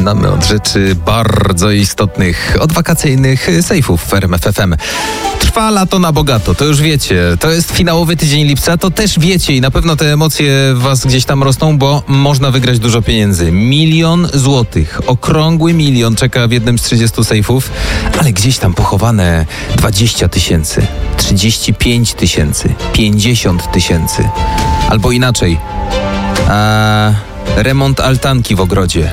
Zaczynamy od rzeczy bardzo istotnych, od wakacyjnych sejfów w RMF FM. Trwa lato na bogato, to już wiecie. To jest finałowy tydzień lipca, to też wiecie i na pewno te emocje was gdzieś tam rosną, bo można wygrać dużo pieniędzy. 1 000 000 złotych, okrągły 1 000 000 czeka w jednym z 30 sejfów, ale gdzieś tam pochowane 20 000, 35 000, 50 000, albo inaczej. Remont altanki w ogrodzie,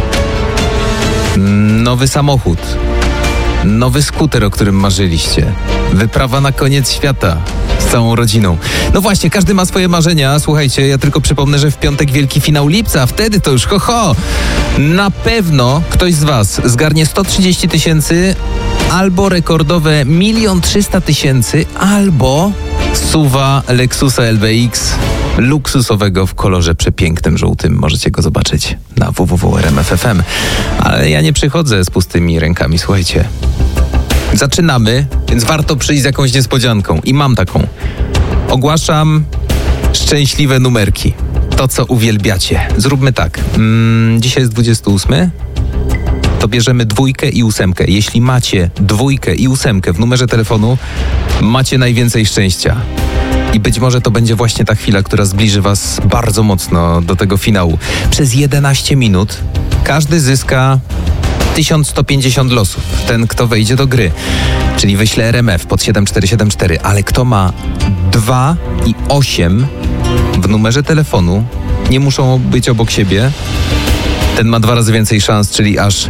nowy samochód, nowy skuter, o którym marzyliście, wyprawa na koniec świata z całą rodziną. No właśnie, każdy ma swoje marzenia. Słuchajcie, ja tylko przypomnę, że w piątek wielki finał lipca, a wtedy to już na pewno ktoś z was zgarnie 130 000 albo rekordowe 1 300 000 albo SUV-a Lexusa LBX luksusowego w kolorze przepięknym żółtym. Możecie go zobaczyć na www.rmf.fm. Ale ja nie przychodzę z pustymi rękami, słuchajcie. Zaczynamy, więc warto przyjść z jakąś niespodzianką. I mam taką. Ogłaszam szczęśliwe numerki. To, co uwielbiacie. Zróbmy tak. Dzisiaj jest 28. To bierzemy 2 i 8. Jeśli macie 2 i 8 w numerze telefonu, macie najwięcej szczęścia. I być może to będzie właśnie ta chwila, która zbliży was bardzo mocno do tego finału. Przez 11 minut każdy zyska 1150 losów. Ten, kto wejdzie do gry. Czyli wyśle RMF pod 7474. Ale kto ma 2 i 8 w numerze telefonu, nie muszą być obok siebie, ten ma 2 razy więcej szans, czyli aż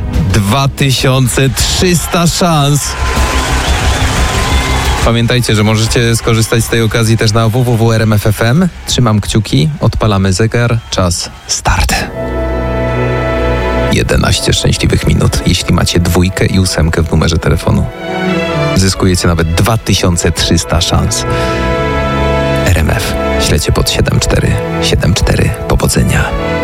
2300 szans. Pamiętajcie, że możecie skorzystać z tej okazji też na www.rmf.fm. Trzymam kciuki, odpalamy zegar, czas, start. 11 szczęśliwych minut. Jeśli macie 2 i 8 w numerze telefonu, zyskujecie nawet 2300 szans. RMF, ślecie pod 7474. Powodzenia.